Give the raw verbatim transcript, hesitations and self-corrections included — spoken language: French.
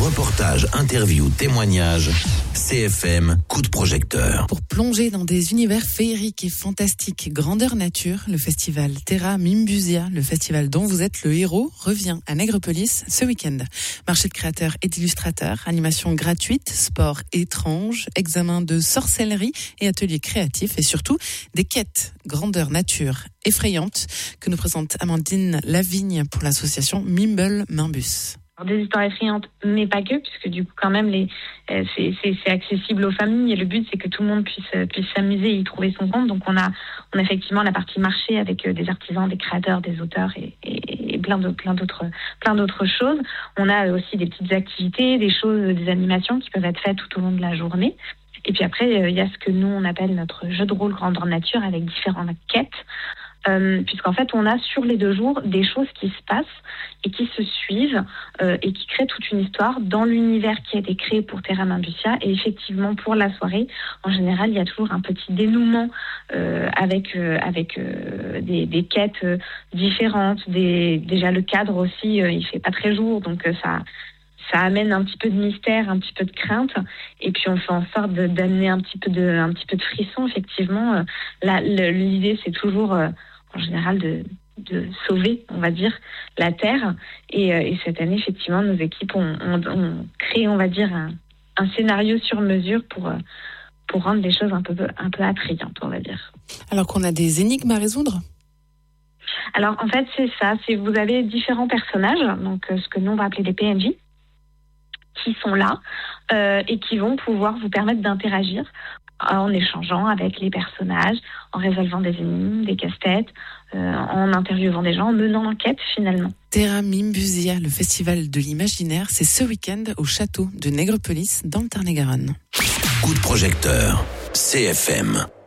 Reportages, interviews, témoignages. C F M, coup de projecteur. Pour plonger dans des univers féeriques et fantastiques, grandeur nature, le festival Terra Mimbusia, le festival dont vous êtes le héros, revient à Nègrepelisse ce week-end. Marché de créateurs et d'illustrateurs, animation gratuite, sport étrange, examen de sorcellerie et ateliers créatifs et surtout des quêtes grandeur nature effrayantes que nous présente Amandine Lavigne pour l'association Mimble Mimbus. Des histoires effrayantes, mais pas que, puisque du coup quand même les, euh, c'est, c'est, c'est accessible aux familles et le but c'est que tout le monde puisse puisse s'amuser et y trouver son compte. Donc on a on a effectivement la partie marché avec euh, des artisans, des créateurs, des auteurs et, et, et plein de plein d'autres plein d'autres choses. On a aussi des petites activités, des choses, des animations qui peuvent être faites tout au long de la journée. Et puis après il euh, y a ce que nous on appelle notre jeu de rôle grandeur nature avec différentes quêtes. Euh, puisqu'en fait, on a sur les deux jours des choses qui se passent et qui se suivent euh, et qui créent toute une histoire dans l'univers qui a été créé pour Terra Mimbusia. Et effectivement, pour la soirée, en général, il y a toujours un petit dénouement euh, avec euh, avec euh, des, des quêtes euh, différentes. Des, déjà, le cadre aussi, euh, il fait pas très jour, donc euh, ça... ça amène un petit peu de mystère, un petit peu de crainte, et puis on fait en sorte de, d'amener un petit peu de, un petit peu de frisson. Effectivement, euh, la, le, l'idée c'est toujours, euh, en général, de, de sauver, on va dire, la terre. Et, euh, et cette année, effectivement, nos équipes ont, ont, ont créé, on va dire, un, un scénario sur mesure pour euh, pour rendre les choses un peu un peu attrayantes, on va dire. Alors qu'on a des énigmes à résoudre. Alors en fait, c'est ça. C'est vous avez différents personnages, donc euh, ce que nous on va appeler des P N J. Qui sont là euh, et qui vont pouvoir vous permettre d'interagir en échangeant avec les personnages, en résolvant des énigmes, des casse-têtes, euh, en interviewant des gens, en menant l'enquête finalement. Terra Mimbusia, le festival de l'imaginaire, c'est ce week-end au château de Nègrepelisse dans le Tarn-et-Garonne. Coup de projecteur, C F M.